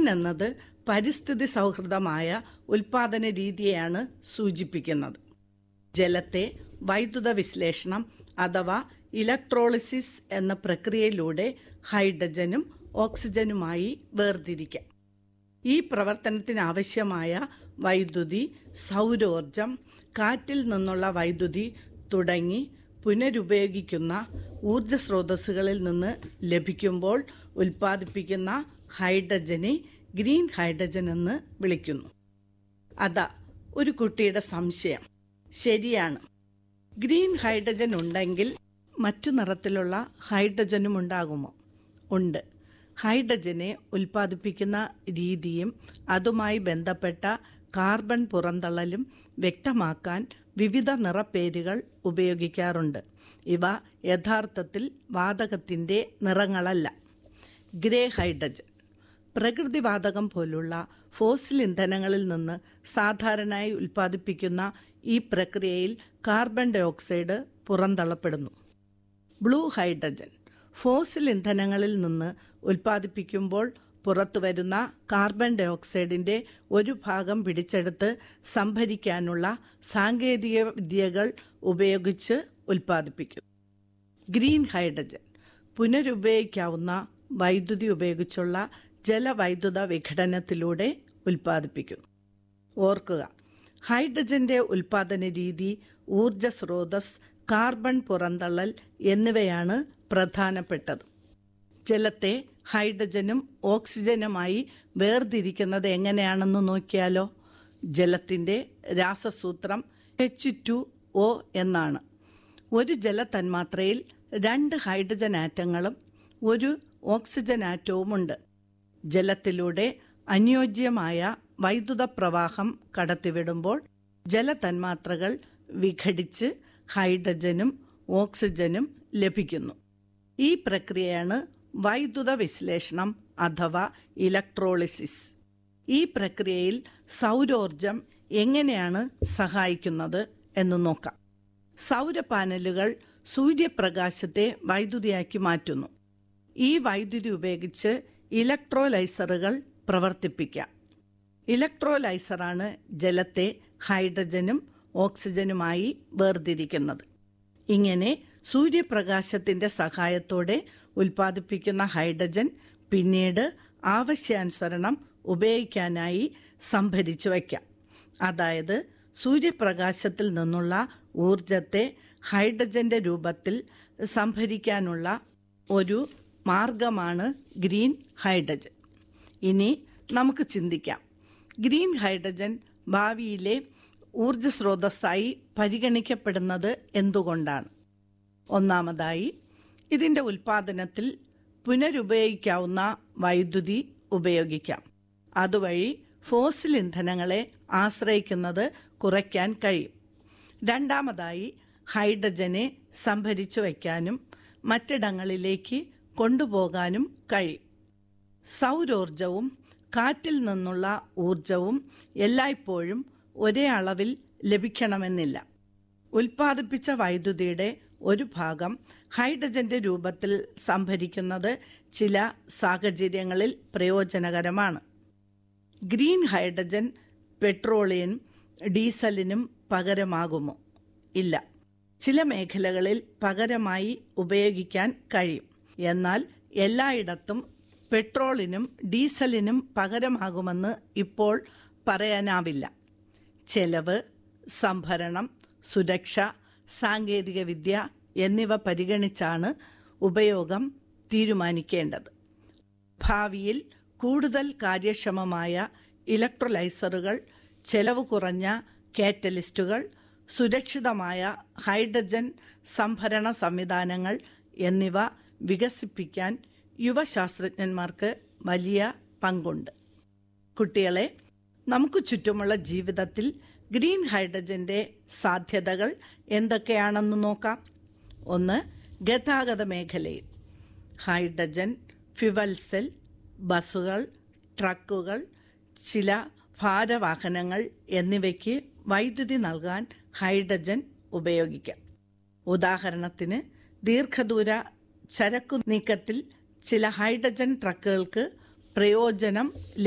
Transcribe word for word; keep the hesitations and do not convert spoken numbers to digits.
എന്നത് പരിസ്ഥിതി സൗഹൃദമായ ഉൽപാദന രീതിയെയാണ് സൂചിപ്പിക്കുന്നത്. ജലത്തെ വൈദ്യുത വിശ്ലേഷണം അഥവാ ഇലക്ട്രോളിസിസ് എന്ന പ്രക്രിയയിലൂടെ ഹൈഡ്രജനും ഓക്സിജനുമായി വേർതിരിക്കാം. ഈ പ്രവർത്തനത്തിനാവശ്യമായ വൈദ്യുതി, സൗരോർജം, കാറ്റിൽ നിന്നുള്ള വൈദ്യുതി തുടങ്ങി പുനരുപയോഗിക്കുന്ന ഊർജ സ്രോതസ്സുകളിൽ നിന്ന് ലഭിക്കുമ്പോൾ ഉൽപ്പാദിപ്പിക്കുന്ന ഹൈഡ്രജനെ ഗ്രീൻ ഹൈഡ്രജൻ എന്ന് വിളിക്കുന്നു. അതാ ഒരു കുട്ടിയുടെ സംശയം. ശരിയാണ്, ഗ്രീൻ ഹൈഡ്രജൻ ഉണ്ടെങ്കിൽ മറ്റു നിറത്തിലുള്ള ഹൈഡ്രജനും ഉണ്ടാകുമോ? ഉണ്ട്. ഹൈഡ്രജനെ ഉൽപ്പാദിപ്പിക്കുന്ന രീതിയും അതുമായി ബന്ധപ്പെട്ട കാർബൺ പുറന്തള്ളലും വ്യക്തമാക്കാൻ വിവിധ നിറപ്പേരുകൾ ഉപയോഗിക്കാറുണ്ട്. ഇവ യഥാർത്ഥത്തിൽ വാതകത്തിൻ്റെ നിറങ്ങളല്ല. ഗ്രേ ഹൈഡ്രജൻ പ്രകൃതിവാതകം പോലുള്ള ഫോസിൽ ഇന്ധനങ്ങളിൽ നിന്ന് സാധാരണയായി ഉൽപ്പാദിപ്പിക്കുന്ന ഈ പ്രക്രിയയിൽ carbon dye oxide പുറന്തള്ളപ്പെടുന്നു. Blue hydrogen fossil ഇന്ധനങ്ങളിൽ നിന്ന് ഉൽപ്പാദിപ്പിക്കുമ്പോൾ പുറത്തുവരുന്ന കാർബൺ ഡൈ ഓക്സൈഡിൻ്റെ ഒരു ഭാഗം പിടിച്ചെടുത്ത് സംഭരിക്കാനുള്ള സാങ്കേതിക വിദ്യകൾ ഉപയോഗിച്ച് ഉൽപ്പാദിപ്പിക്കും. ഗ്രീൻ ഹൈഡ്രജൻ പുനരുപയോഗിക്കാവുന്ന വൈദ്യുതി ഉപയോഗിച്ചുള്ള ജലവൈദ്യുത വിഘടനത്തിലൂടെ ഉൽപ്പാദിപ്പിക്കുന്നു. ഓർക്കുക, ഹൈഡ്രജന്റെ ഉൽപ്പാദന രീതി, ഊർജ സ്രോതസ്, കാർബൺ പുറന്തള്ളൽ എന്നിവയാണ് പ്രധാനപ്പെട്ടത്. ജലത്തെ ഹൈഡ്രജനും ഓക്സിജനുമായി വേർതിരിക്കുന്നത് എങ്ങനെയാണെന്ന് നോക്കിയാലോ. ജലത്തിൻ്റെ രാസസൂത്രം എച്ച് ടു ഒ എന്നാണ്. ഒരു ജലതന്മാത്രയിൽ രണ്ട് ഹൈഡ്രജൻ ആറ്റങ്ങളും ഒരു ഓക്സിജൻ ആറ്റവുമുണ്ട്. ജലത്തിലൂടെ അനുയോജ്യമായ വൈദ്യുത പ്രവാഹം കടത്തിവിടുമ്പോൾ ജലതന്മാത്രകൾ വിഘടിച്ച് ഹൈഡ്രജനും ഓക്സിജനും ലഭിക്കുന്നു. ഈ പ്രക്രിയയാണ് വൈദ്യുത വിശ്ലേഷണം അഥവാ ഇലക്ട്രോളിസിസ്. ഈ പ്രക്രിയയിൽ സൗരോർജം എങ്ങനെയാണ് സഹായിക്കുന്നത് എന്ന് നോക്കാം. സൗരപാനലുകൾ സൂര്യപ്രകാശത്തെ വൈദ്യുതിയാക്കി മാറ്റുന്നു. ഈ വൈദ്യുതി ഉപയോഗിച്ച് ഇലക്ട്രോലൈസറുകൾ പ്രവർത്തിപ്പിക്കാം. ഇലക്ട്രോലൈസറാണ് ജലത്തെ ഹൈഡ്രജനും ഓക്സിജനുമായി വേർതിരിക്കുന്നത്. ഇങ്ങനെ സൂര്യപ്രകാശത്തിൻ്റെ സഹായത്തോടെ ഉൽപ്പാദിപ്പിക്കുന്ന ഹൈഡ്രജൻ പിന്നീട് ആവശ്യാനുസരണം ഉപയോഗിക്കാനായി സംഭരിച്ചു വയ്ക്കാം. അതായത് സൂര്യപ്രകാശത്തിൽ നിന്നുള്ള ഊർജത്തെ ഹൈഡ്രജന്റെ രൂപത്തിൽ സംഭരിക്കാനുള്ള ഒരു മാർഗമാണ് ഗ്രീൻ ഹൈഡ്രജൻ. ഇനി നമുക്ക് ചിന്തിക്കാം, ഗ്രീൻ ഹൈഡ്രജൻ ഭാവിയിലെ ഊർജ സ്രോതസ്സായി പരിഗണിക്കപ്പെടുന്നത് എന്തുകൊണ്ടാണ്? ഒന്നാമതായി, ഇതിൻ്റെ ഉൽപ്പാദനത്തിൽ പുനരുപയോഗിക്കാവുന്ന വൈദ്യുതി ഉപയോഗിക്കാം. അതുവഴി ഫോസിൽ ഇന്ധനങ്ങളെ ആശ്രയിക്കുന്നത് കുറയ്ക്കാൻ കഴിയും. രണ്ടാമതായി, ഹൈഡ്രജനെ സംഭരിച്ചു വയ്ക്കാനും മറ്റിടങ്ങളിലേക്ക് കൊണ്ടുപോകാനും കഴിയും. സൗരോർജവും കാറ്റിൽ നിന്നുള്ള ഊർജവും എല്ലായ്പ്പോഴും ഒരേ അളവിൽ ലഭിക്കണമെന്നില്ല. ഉൽപ്പാദിപ്പിച്ച വൈദ്യുതിയുടെ ഒരു ഭാഗം ഹൈഡ്രജന്റെ രൂപത്തിൽ സംഭരിക്കുന്നത് ചില സാഹചര്യങ്ങളിൽ പ്രയോജനകരമാണ്. Green hydrogen petroleum, ഡീസലിനും പകരമാകുമോ? ഇല്ല. ചില മേഖലകളിൽ പകരമായി ഉപയോഗിക്കാൻ കഴിയും. എന്നാൽ എല്ലായിടത്തും പെട്രോളിനും ഡീസലിനും പകരമാകുമെന്ന് ഇപ്പോൾ പറയാനാവില്ല. ചെലവ്, സംഭരണം, സുരക്ഷ, സാങ്കേതികവിദ്യ എന്നിവ പരിഗണിച്ചാണ് ഉപയോഗം തീരുമാനിക്കേണ്ടത്. ഭാവിയിൽ കൂടുതൽ കാര്യക്ഷമമായ ഇലക്ട്രോലൈസറുകൾ, ചെലവ് കുറഞ്ഞ കാറ്റലിസ്റ്റുകൾ, സുരക്ഷിതമായ ഹൈഡ്രജൻ സംഭരണ സംവിധാനങ്ങൾ എന്നിവ വികസിപ്പിക്കാൻ യുവശാസ്ത്രജ്ഞന്മാർക്ക് വലിയ പങ്കുണ്ട്. കുട്ടികളെ, നമുക്ക് ചുറ്റുമുള്ള ജീവിതത്തിൽ ഗ്രീൻ ഹൈഡ്രജന്റെ സാധ്യതകൾ എന്തൊക്കെയാണെന്ന് നോക്കാം. ഒന്ന്, ഗതാഗത മേഖലയിൽ ഹൈഡ്രജൻ ഫ്യുവൽ സെൽ, ബസ്സുകൾ, ട്രക്കുകൾ, ചില ഭാരവാഹനങ്ങൾ എന്നിവയ്ക്ക് വൈദ്യുതി നൽകാൻ ഹൈഡ്രജൻ ഉപയോഗിക്കാം. ഉദാഹരണത്തിന്, ദീർഘദൂര ചരക്കു നീക്കത്തിൽ ചില ഹൈഡ്രജൻ ട്രക്കുകൾക്ക് പ്രയോജനം